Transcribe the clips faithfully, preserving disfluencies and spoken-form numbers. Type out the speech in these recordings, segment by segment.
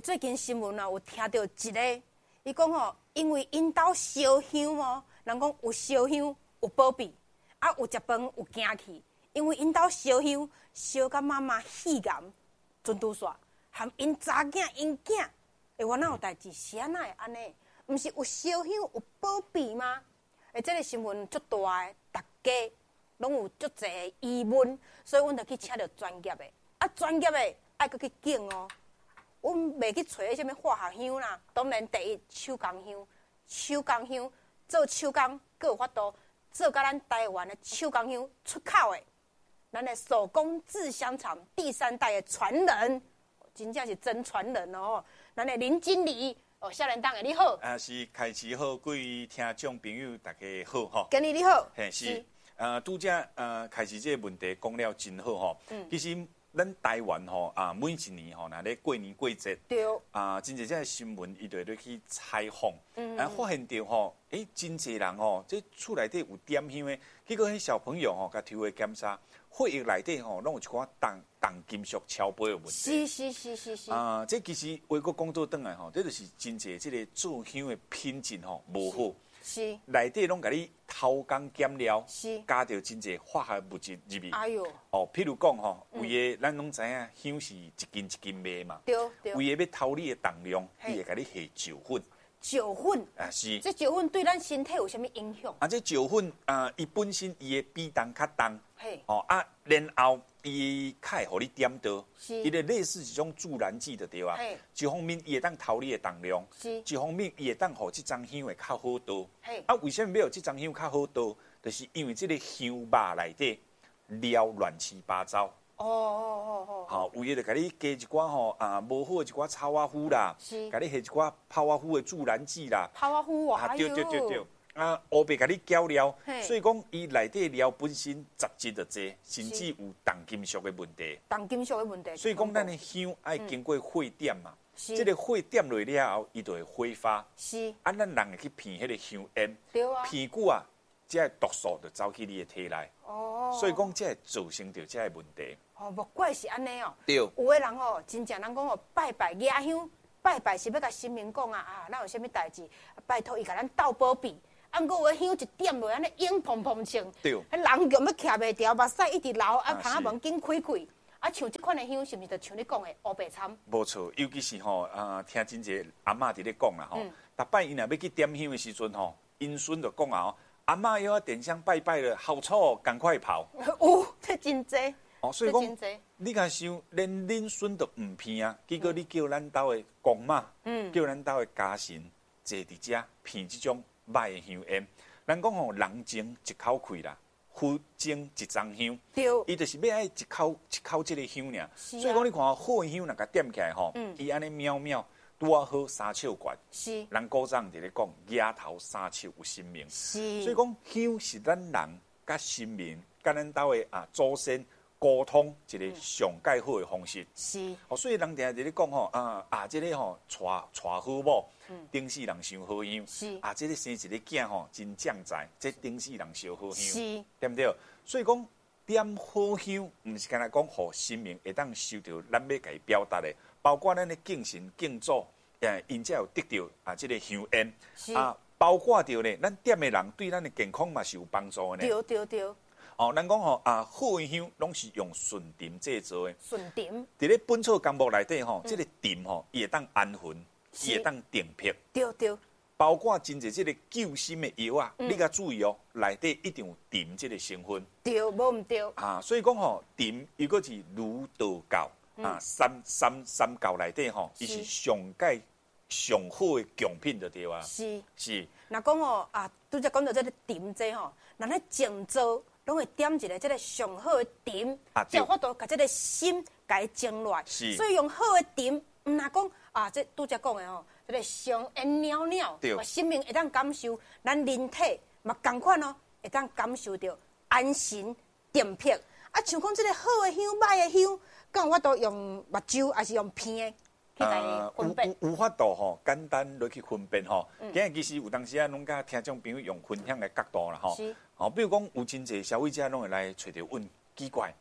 最近新闻啊，有听到一个，伊讲吼，因为因兜烧香哦，人讲有烧香有保庇，啊有食饭有惊气，因为因兜烧香烧甲妈妈肺癌，准拄煞，含因查囝因囝，会原来有代志，是安那会安尼？毋是有烧香有保庇吗？诶，这个新闻足大诶，大家拢有足侪疑问，所以阮就去请到专业诶，啊专业诶爱搁去警哦。阮袂去找迄什物化学香啦，当然第一手工香，手工香做手工，阁有法度做甲咱台湾的手工香出口的，咱的手工制香厂第三代的传人，真正是真传人哦。咱的林经理哦，少年党的你好， 啊是开始好，各位听众朋友大家好吼。 经理你好， 嘿是，呃，拄则呃开始这个问题讲了真好吼。嗯，其实。咱台湾吼啊，每一年吼，若咧过年过节， 对啊，真侪只新闻伊就咧去采访，嗯，啊，发现到吼，诶，真侪人吼，这厝内底有点香诶，结果迄小朋友吼，甲抽血检查，血液内底吼，拢有一寡重重金属超标诶问题。 是是是是是。 啊，这其实话国讲倒转来吼，这就是真侪即个做香诶品质吼无好。 是， 内底拢甲你偷工减料， 是加着真侪化学物质入去。 哎哟， 哦，譬如讲吼，为个咱拢知影香是一斤一斤卖嘛， 对对。 为个要偷你的重量，伊会甲你下酒粉。 酒粉啊是。 这酒粉对咱身体有啥物影响？ 啊，这酒粉啊，伊本身伊的比重较重， 嘿， 哦啊，然后伊较会互你点到， 是， 伊就类似一种助燃剂就对啊。 嘿， 一方面伊会当偷你的重量， 是， 一方面伊会当互这张香会较好倒。 嘿， 啊，为什么要有这张香较好倒？就是因为这个香肉内底料乱七八糟。 哦哦哦哦， 好，有诶就甲你加一寡吼啊，无好诶一寡草仔糊啦， 是， 甲你下一寡泡仔糊诶助燃剂啦， 泡仔糊啊， 对对对对，啊，乌白甲你搅料， 嘿所以讲伊内底料本身杂质就多，甚至有重金属诶问题。 重金属诶问题。 所以讲，咱诶香爱经过火点嘛， 是， 这个火点落了后，伊就会挥发， 是， 啊，咱人会去闻迄个香烟， 对啊， 闻久啊，这个毒素就走去你诶体内， 哦， 所以讲这会造成着这个问题。 哦，莫怪是安尼哦。 对。 有诶人吼，真正人讲哦，拜拜野香，拜拜是要甲神明讲啊啊，咱有啥物代志，拜托伊甲咱斗保庇。啊，毋过有诶香一点落，安尼影蓬蓬像， 对。 迄人根要徛袂牢，目屎一直流，啊，窗仔门紧开开。啊，像即款诶香，是毋是就像你讲诶乌白参？ 无错，尤其是吼啊，听真侪阿嬷伫咧讲啦吼，逐摆伊若要去点香诶时阵吼，因孙就讲啊吼，阿嬷要点香拜拜了，好臭，赶快跑。 有，这真济。 哦，所以讲，你甲想，连恁孙都唔骗啊，结果你叫咱兜的公妈，嗯，叫咱兜的家臣坐伫遮骗即种歹的香烟。咱讲吼，人情一口气啦，佛经一张香， 对， 伊就是要爱一口一口即个香尔。所以讲，你看好的香若甲点起来吼，伊安尼渺渺，拄啊好三手悬。 是， 人古早伫咧讲，野头三手有神明。 是， 所以讲香是咱人甲神明，甲咱兜的啊祖先。沟通一个上介好的方式， 是哦，所以人定伫咧讲吼啊啊，这个吼娶娶好某，顶世人想好香， 是啊，这个生一个囝吼真将在，这顶世人烧好香， 是， 对不对？所以讲点好香，毋是干那讲，互神明会当收到咱要甲伊表达的，包括咱的敬神敬祖，诶，因才有得到啊，这个香烟啊，包括着咧，咱点的人对咱的健康嘛是有帮助的呢。 对对对。 哦，咱讲吼啊，好的香拢是用纯茶制作的。 纯茶。 伫咧本草纲目内底吼，即、嗯、个茶吼，伊会当安魂，伊会当定魄。 对对。 包括真侪即个救心的药啊，嗯、你甲注意哦，内底一定有茶即个成分。 对，无毋对。 啊，所以讲吼，茶如果是儒道教、嗯、啊，三三三教内底吼，伊是上界上好的贡品就对啊。 是是。 若讲吼啊，拄则讲到即个茶这吼，咱咧静坐。拢会点一个即个上好的茶，才有法度甲即个心甲伊静落来。所以用好的茶，毋若讲啊，即拄则讲的吼，即个香烟袅袅，嘛生命会当感受，咱人体嘛共款哦，会当感受到安神定魄。啊，像讲即个好的香、歹的香，敢有法度用目睭，还是用鼻的？ 呃，有有有法度吼，简单落去分辨吼。今日其实有当时啊，拢甲听众朋友用分享的角度啦吼。哦，比如讲有真侪消费者拢会来找着阮奇怪，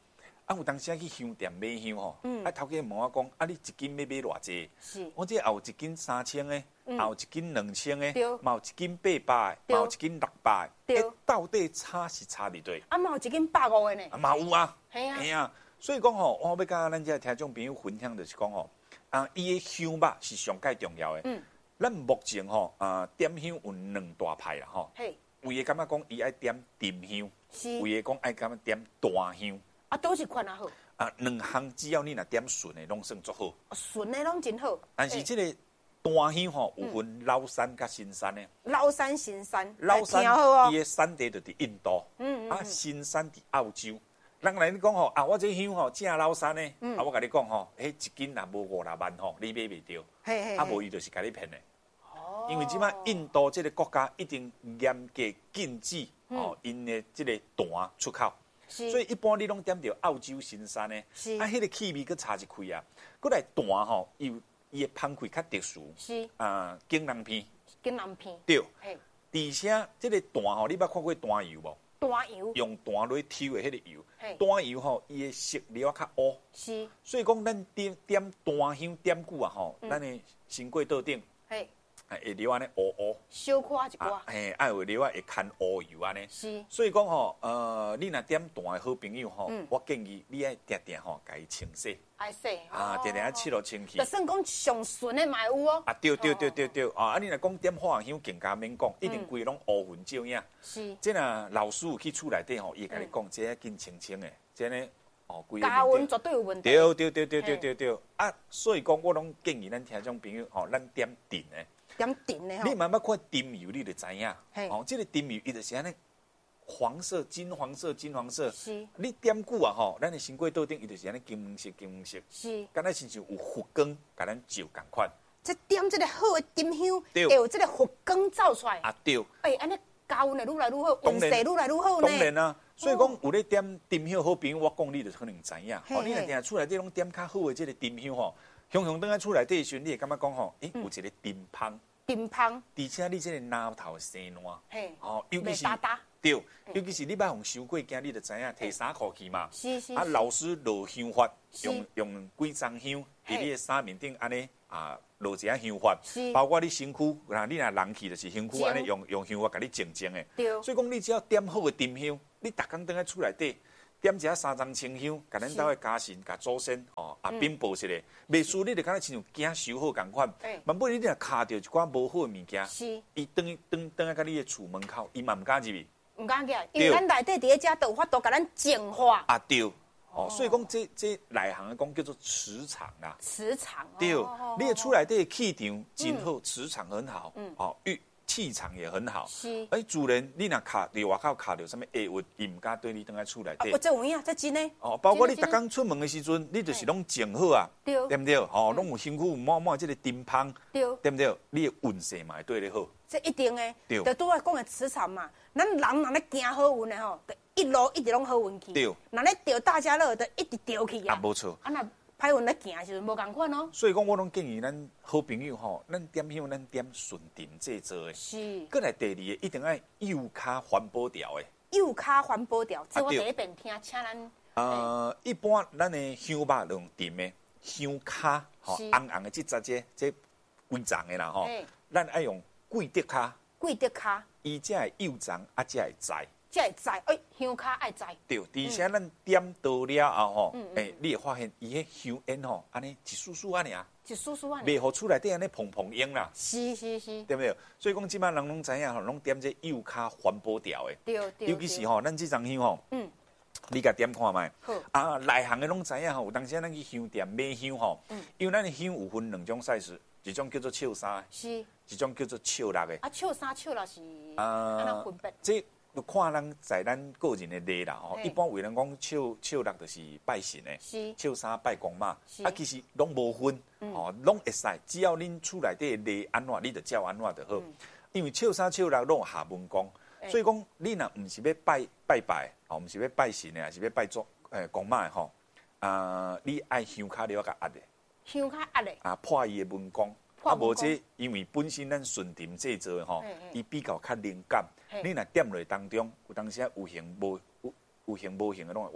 啊，有当时去香店买香吼，啊，头家问我讲，啊，你一斤要买偌济？ 是， 我这也有一斤三千的，也有一斤两千的， 对嘛有一斤八百的，嘛有一斤六百的， 对欸到底差是差伫对？ 啊，嘛有一斤百五的呢。 啊，嘛有啊， 系啊， 嘿啊，所以讲吼，我要甲咱这听众朋友分享就是讲吼，啊，伊的香肉是上介重要的。嗯，咱目前吼，啊，点香有两大派啦吼。 嘿， 有的感觉讲伊爱点沉香， 是有的讲爱感觉点大香。 啊，都是款啊好， 啊，两项只要你若点顺的，拢算足好。 纯的拢真好。 但是这个大香吼，有分老山甲新山的。 老山新山， 老山听好哦伊。的产地就伫印度， 嗯嗯啊，新山伫澳洲。人来你讲吼，啊，我这香吼正老山的，啊，我甲你讲吼，迄一斤若无五六万吼，你买袂着。 嘿嘿， 啊，无伊就是甲你骗的。 哦因为即摆印度这个国家一定严格禁止哦，因的这个弹出口。 是所以一般你拢点着澳洲新山的， 是啊，迄个气味佫差一开啊。佫来弹吼，伊有伊的芳气较特殊， 是啊，惊人片跟人片， 对。 嘿， 而且这个弹吼，你捌看过弹油无？ 大油用弹落抽的迄个油嘿， 弹油吼，伊的色料较乌， 是， 所以讲咱点点弹香点久啊吼，咱的身过道顶， 嘿， 哎，会流安尼乌乌， 小夸一啊寡，， 嘿，爱有流啊会牵乌油安尼。 是， 所以讲吼，呃，你若点弹的好朋友吼， 嗯我建议你爱定定吼，家己清洗爱洗， 啊，定定爱拭落清气就。算讲上纯的嘛会有哦， 啊，对对对对对，啊，啊，你若讲点化香更加免讲，一定规拢乌云照影。 是， 即若老师有去厝内底吼，伊甲你讲，这要紧清清的，这呢，哦，规个加温面顶绝对有问题， 对对对对对对对，啊，所以讲我拢建议咱听众朋友吼，咱点定的。 点定的吼你，慢慢看沉油，你就知影。 嘿哦，这个沉油伊就是安尼黄色、金黄色、金黄色。 是你点久啊吼，咱的身过道顶伊就是安尼金黄色、金黄色。 是， 敢若亲像有佛光，甲咱照共款。 这点这个好的丁香， 对会有这个佛光照出来， 啊对， 哎，安尼加温的愈来愈好， 当然温势愈来愈好呢。 当然啊。所以讲有咧点沉香好朋友，我讲你就可能知影。 嘿哦，你若嘿定厝内底拢点较好的这个沉香吼，雄雄等下厝内底的时阵，你会感觉讲吼，诶，有一个沉香， 丁香， 而且你这个脑头生烂。 嘿， 哦，尤其是袂搭搭， 对，尤其是你捌互收过惊，你就知影摕衫裤去嘛。啊， 是是是老师落香法， 是用用几张香嘿伫你的衫面顶安尼啊落一下香法是， 包括你身躯，啊，你若人去就是身躯净安尼用用香法甲你静静的。 对所以讲，你只要点好的沉香，你逐工等在厝内底点一下三张清香，甲咱兜的家神、甲祖先哦啊禀报一下，袂输你就敢若亲像惊收好共款嘿。 万不你若卡着一寡无好的物件， 是， 伊等等等在你的厝门口，伊嘛毋敢入去。 唔敢讲，因为咱内底伫咧遮都有法度甲咱净化啊对，哦，所以讲这这内行的讲叫做磁场啦。 磁场。 对， 哦你的厝内底的气场真好，磁场很好，哦，运气场也很好。 是哎，主人，你若卡伫外口卡着什么下物，伊毋敢对你等在厝内啊， 底我。这有影，这真的。 哦，包括你真的逐工出门的时阵，你就是拢静好啊， 对对不对？哦，拢有身躯有满满这个丁芳， 对， 对不对？你的运势嘛会对你好。 这一定的。 对就拄我讲的磁场嘛，咱人若咧行好运的吼，就一路一直拢好运去。 对若咧钓大家乐，就一直钓去啊， 啊。 无错。 啊，若歹运咧行的时阵，无共款哦。 所以讲，我拢建议咱好朋友吼，咱点香咱点顺定制作的。 是。 过来第二个一定爱右卡环保条的。 右卡环保条，这我第对一遍听，请咱呃，一般咱的香肉用甜的香卡，吼是红红的这杂这这规丛的啦吼嘿， 咱爱用桂德卡， 贵德卡， 伊才会幼丛，啊才会栽。 才会知，哎，香卡爱知。 对，而且咱点到了后吼，诶，你会发现伊迄香烟吼，安尼一丝丝安尼啊， 一叔叔啊， 袂互厝内底安尼蓬蓬烟啦， 是是是， 对不对？所以讲，即摆人拢知影吼，拢点这柚卡环保条的， 对对。 尤其是吼，咱即张香吼， 嗯， 你甲点看觅。 好， 啊，内行的拢知影吼，有当时咱去香店买香吼，因为咱的香有分两种 size，一种叫做笑衫， 是一种叫做笑六的。 啊，笑衫笑啦是啊安那分别， 这就看咱在咱个人的礼啦吼。 嘿一般为人讲笑笑六就是拜神的， 是笑衫拜公妈是。 啊，其实拢无分，哦，拢会使，只要恁厝内底的礼安怎，你就照安怎就好。因为笑衫笑六拢有下文讲，所以讲你若毋是要拜拜拜，哦，毋是要拜神的，还是要拜祖诶公妈的吼，啊，你爱香卡了甲压的。 香卡压咧， 啊，破伊的文光，啊， 破文光无这因为本身咱顺甜制作的吼嘿嘿， 伊比较较灵感嘿。 你若点落当中，有当时啊有形无有有形无形的拢会哇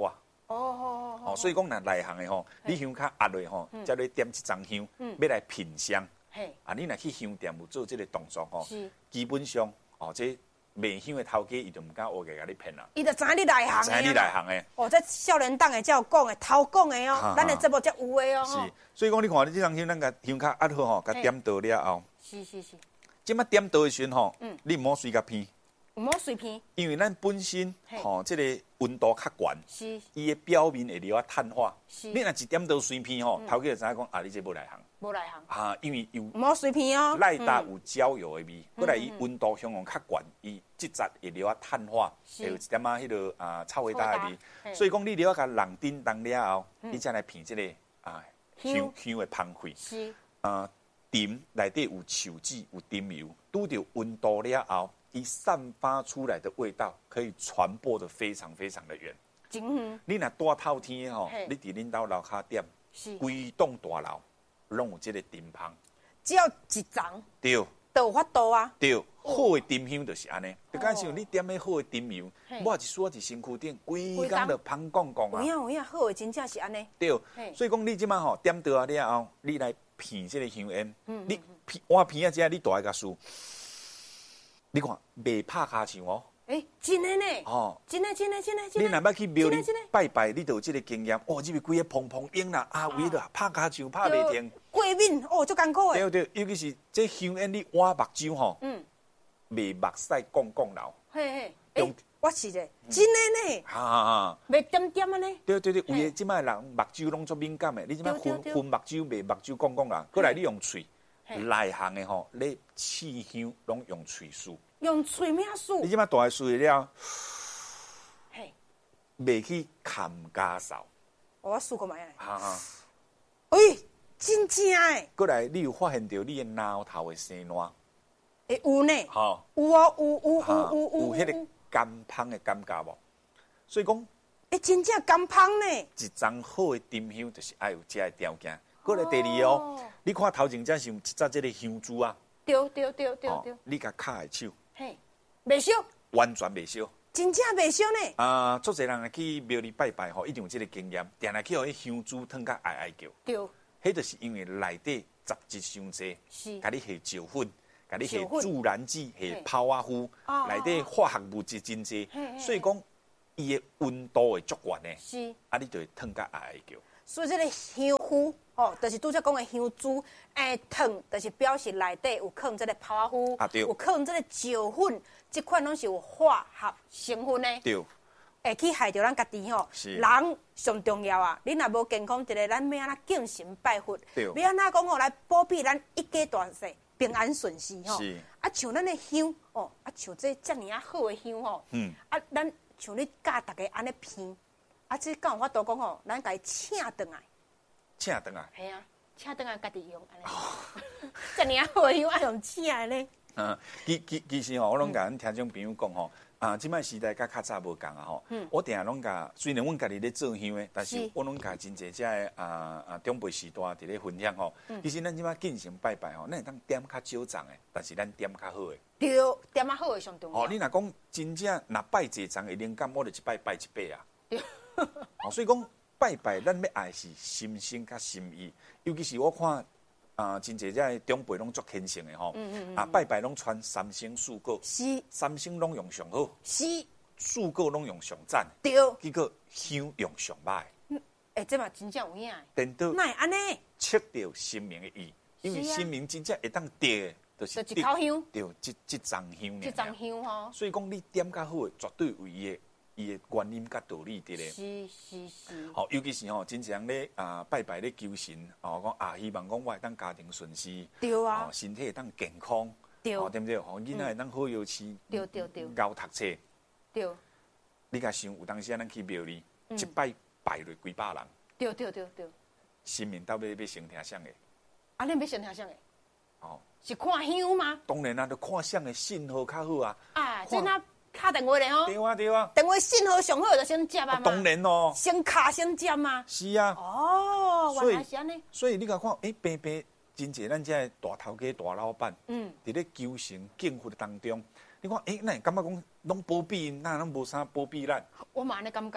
哦哦哦，所以讲若内行的吼，你香较压落吼，才咧点一张香，要来品香。 嘿， 啊，你若去香店有做这个动作吼， 是基本上哦，这卖香的头家伊就毋敢学个甲你骗啦。 伊就知影你内行知影你内行的。 哦，这少年党的才有讲的，头讲的哦，咱的节目才有的哦。 是，所以讲你看你这张香，咱甲香较压好吼，甲点倒了后， 是是是， 即摆点倒的时阵吼，你毋好随甲偏。 唔好随便， 因为咱本身吼，即个温度较悬， 是伊的表面会了啊碳化。 是， 你若一点倒随偏吼，头家就知影讲啊，你这无内行。 无内行啊，因为有唔好随便哦， 内搭有焦油的味，过来伊温度相応較懸，伊質質會了啊碳化，會有一點啊迄個啊臭味大的味。所以講你了啊甲人叮當了後，你才來品即個啊香香的香氣。 是啊，甜內底有樹脂有甜油，拄着温度了後，伊散發出來的味道可以傳播得非常非常的遠。 真遠。 你若大透天吼，你佇恁兜樓骹點，規棟大樓攏有即個甜香。 只要一層， 對， 都有法度啊。 對，好的甜香就是安尼。就假像你點迄好的甜油，抹一梳喺身軀頂，規工就香怣怣啊。 有影有影，好的真正是安尼。 對，所以講你即馬吼點倒啊了後，你來片即個香煙，你片碗片啊，只你大個數，你看未拍骹槍哦。 誒，真的呢。 哦， 真的真的真的真的。 你若捌去廟裡拜拜，你就有即個經驗。哦，入面規個蓬蓬煙啦，啊，為了拍骹槍拍袂停。 過敏哦，足艱苦的。對對，尤其是這香煙你挖目睭吼，嗯，未目屎摃摃流。 嘿嘿，誒，我是的，真的呢。 哈哈哈。 袂點點啊呢？ 對對對，有誒，即擺人目睭攏足敏感的，你即擺熏熏目睭、未目睭摃摃啦，過來你用喙，內行的吼，你試香攏用喙數。 用喙咩數？ 你即擺大個喙了， 嘿， 袂去冚家掃。 我試過買啊。 哈哈。 喂，真正誒！ 過來你有發現到你誒腦頭的生爛？ 誒有呢。 吼。 有啊，有有有有有。 有迄個甘香的感覺無？所以講， 誒真正甘香呢。 一張好的甜香就是愛有這個條件。過來第二哦，你看頭前才是有一紮這個香珠啊。 對對對對對。 你甲卡的手。 嘿，袂燒， 完全袂燒， 真正袂燒呢。 啊，足儕人去廟裡拜拜吼，一定有即個經驗，定來去互迄香珠燙甲哀哀叫。 對， 迄就是因為內底雜質傷濟， 是， 甲你下石粉，甲你下助燃劑，下泡仔糊，內底化學物質真濟，所以講伊個溫度會足懸呢。 是， 啊，你就會燙甲哀哀叫。 所以這個香菇哦，就是拄則講的香珠，誒燙，就是表示內底有放這個泡仔糊， 啊對， 有放這個石粉，這款攏是有化學成分的， 對， 會去害到咱家己吼。人上重要啊！你若無健康，一個咱要安怎敬神拜佛？ 對， 要安怎講吼來保庇咱一家大細平安順遂吼。 是。 啊，像咱的香哦，啊像這遮爾啊好的香吼，嗯，啊咱像你教大家安尼片。啊！即敢有法度講吼，咱家己請轉來， 請轉來， 係啊，請轉來家己用安尼。遮爾啊好香，愛用請的呢。 嗯，其其其實吼，我攏甲咱聽眾朋友講吼，啊，即擺時代甲較早無共啊吼。我定下攏甲，雖然阮家己咧做香的，但是我攏甲真濟遮個啊啊長輩時代佇咧分享吼。其實咱即擺敬神拜拜吼，咱會當點較少粽的，但是咱點較好的。 對，點較好的上重要。 哦，你若講真正若拜濟粽的靈感，我就一擺拜一擺啊。哦，所以講拜拜，咱要愛是心性甲心意，尤其是我看啊、呃，真濟遮長輩攏足虔誠的吼，嗯嗯嗯啊拜拜攏傳三星素果， 是三星攏用上好， 是素果攏用上讚， 對， 結果香用上歹。 嗯，誒，這嘛真正有影。 等到哪會安尼？ 切到神明的意，因為神明真正會當得，就是一口香， 對，即即炷香， 一炷香吼。 所以講你點較好的，絕對有伊的。伊的觀念甲道理伫咧， 是是是。 好，尤其是吼，真正咧啊拜拜咧求神，哦講啊希望講我會當家庭順遂， 對啊， 哦身體會當健康， 對， 哦對唔對？吼囡仔會當好幼稚， 對對對， 教讀冊， 對。 你甲想有當時啊，咱去廟裡一拜拜落幾百人， 對對對對。 神明到尾要先聽啥嘅？ 啊，你要先聽啥嘅？ 哦， 是看香嗎？ 當然啦，就看啥嘅信號較好啊。 啊，即那。敲電話咧吼， 對啊對啊， 電話信號上好就先接啊嘛。 當然咯， 先敲先接嘛。 是啊。 哦，原來是安尼。 所以你甲看，誒，平平真濟咱這大頭家、大老闆，嗯，佇咧求神敬佛當中，你看，誒，咱感覺講攏保庇因，咱攏無啥保庇咱。 我嘛安尼感覺，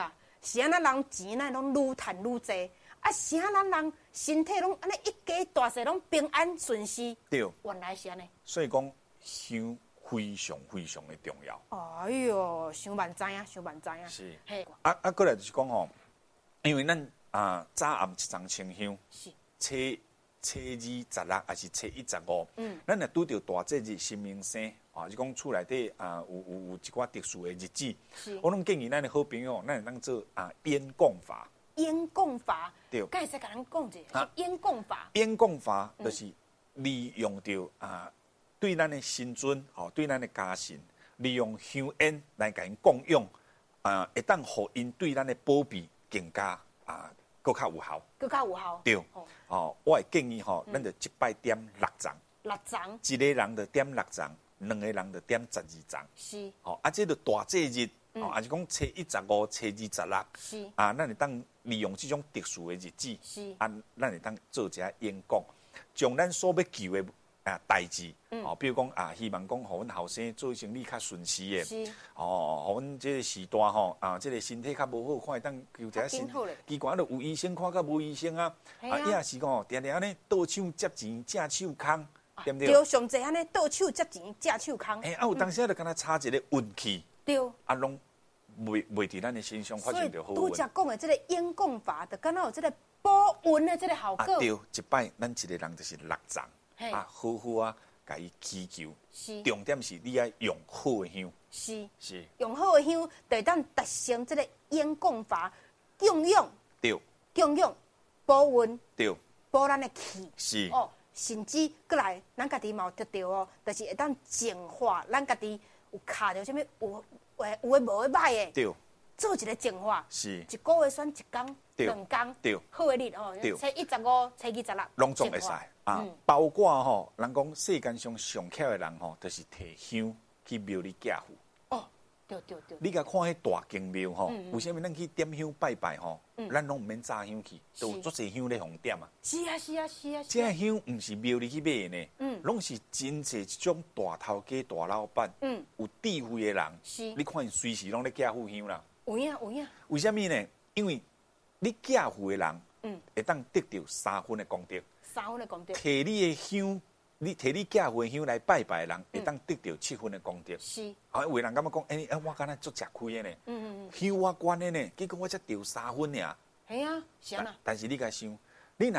是安那人钱呢拢愈赚愈济，啊是安咱人身体拢安尼一家大细拢平安顺遂。 对， 原来是安尼。 所以讲香非常非常的重要。 哎哟，想万知影，想万知影。 是。 嘿， 啊啊，过来就是讲吼，因为咱啊早暗一丛清香， 是。 初初二十六还是初一十五， 嗯， 咱若拄着大节日、新明生，啊，就讲厝内底啊有有有一寡特殊的日子， 是。 我拢建议咱的好朋友，咱会当做啊烟供法。 烟供法。 对。 敢会使甲咱讲者？啊，烟供法。 烟供法就是利用着啊。对咱的神尊，吼，对咱的家神，利用香烟来甲因供养，啊，会当互因对咱的保庇更加啊，搁较有效。 搁较有效。 对，哦，我会建议吼，咱就一摆点六丛。 六丛。 一个人就点六丛，两个人就点十二丛。 是。 哦，啊，这就大节日，哦，还是讲初一十五、初二十六。 是。 啊，咱会当利用这种特殊的日子。 是。 啊，咱会当做一下烟供，将咱所要求的。啊，代志，哦，比如讲啊，希望讲，互阮后生做生意较顺遂的， 是， 哦，互阮即个时代吼，啊，即个身体较无好，看会当求一下身，奇怪了有医生看甲无医生啊，啊，伊也是讲，定定安尼倒手接钱，正手空，对不对？ 对，上济安尼倒手接钱，正手空。 哎，啊，有当时就敢若差一个运气， 对， 啊，拢袂袂伫咱的身上发生着好运。 所以拄则讲的即个烟供法，就敢若有即个保运的即个效果。 啊，对，一摆咱一个人就是六丛，啊，好好啊。甲伊祈求，重点是你要用好的香， 是是用好的香，就会当达成这个烟供法，供养对， 供养保运对， 保咱的气是哦，甚至过来咱家己嘛有得到哦，就是会当净化咱家己有卡着啥物有诶有诶无诶歹诶， 对， 做一个净化， 是一个月选一工、两工， 对， 好诶日哦，初一十五、初二十六， 拢总会使。啊，包括吼，人讲世间上上巧的人吼，就是摕香去庙里寄付。 哦，对对对。 你甲看迄大经庙吼，为虾米咱去点香拜拜吼，咱拢毋免炸香去，都有足侪香咧红点啊。 是啊是啊是啊。 这香毋是庙里去买的呢，拢是真侪一种大头家、大老板，有智慧的人。 是。 你看，随时拢咧寄付香啦。 有影有影。 为虾米呢？因为你寄付的人，嗯，会当得到三分的功德。 三分的功德， 摕你的香，你摕你寄付的香来拜拜的人，会当得到七分的功德。 是， 啊，有人感觉讲，哎，哎，我敢若足吃亏的呢。嗯嗯嗯。香我捐的呢，结果我才得三分尔。 系啊，是啊。 但是你甲想，